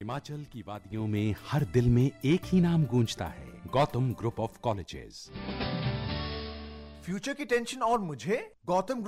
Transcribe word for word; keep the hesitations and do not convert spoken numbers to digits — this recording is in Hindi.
हिमाचल की वादियों में हर दिल में एक ही नाम गूंजता है, Gautam group of colleges. Future की टेंशन और मुझे गौतम